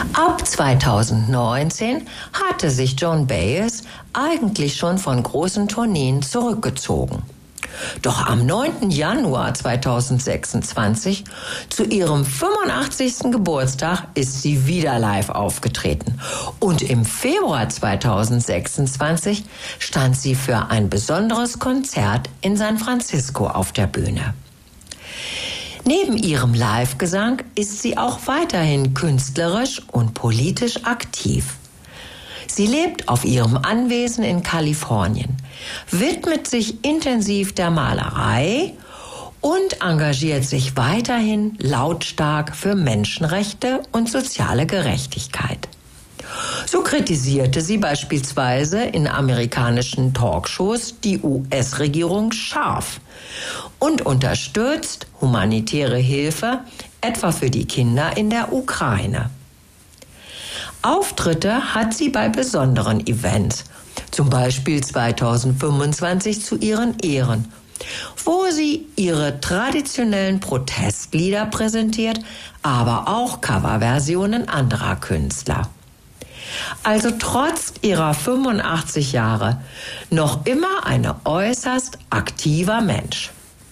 Ab 2019 hatte sich Joan Baez eigentlich schon von großen Tourneen zurückgezogen. Doch am 9. Januar 2026, zu ihrem 85. Geburtstag, ist sie wieder live aufgetreten. Und im Februar 2026 stand sie für ein besonderes Konzert in San Francisco auf der Bühne. Neben ihrem Live-Gesang ist sie auch weiterhin künstlerisch und politisch aktiv. Sie lebt auf ihrem Anwesen in Kalifornien, widmet sich intensiv der Malerei und engagiert sich weiterhin lautstark für Menschenrechte und soziale Gerechtigkeit. So kritisierte sie beispielsweise in amerikanischen Talkshows die US-Regierung scharf und unterstützt humanitäre Hilfe, etwa für die Kinder in der Ukraine. Auftritte hat sie bei besonderen Events, zum Beispiel 2025 zu ihren Ehren, wo sie ihre traditionellen Protestlieder präsentiert, aber auch Coverversionen anderer Künstler. Also trotz ihrer 85 Jahre noch immer ein äußerst aktiver Mensch.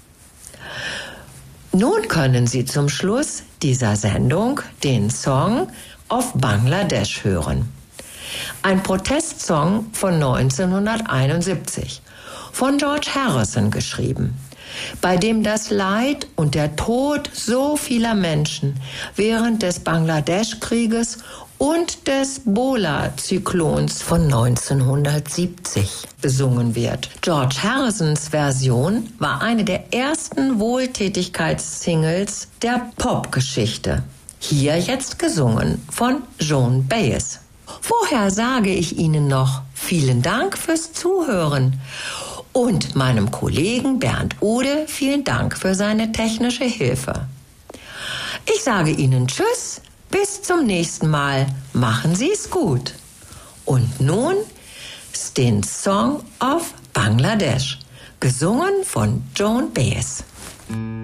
Nun können Sie zum Schluss dieser Sendung den Song of Bangladesh hören. Ein Protestsong von 1971, von George Harrison geschrieben, bei dem das Leid und der Tod so vieler Menschen während des Bangladesch-Krieges und des Bola-Zyklons von 1970 besungen wird. George Harrisons Version war eine der ersten Wohltätigkeitssingles der Popgeschichte. Hier jetzt gesungen von Joan Baez. Vorher sage ich Ihnen noch vielen Dank fürs Zuhören und meinem Kollegen Bernd Ude vielen Dank für seine technische Hilfe. Ich sage Ihnen Tschüss, bis zum nächsten Mal. Machen Sie es gut. Und nun den Song of Bangladesh, gesungen von Joan Baez.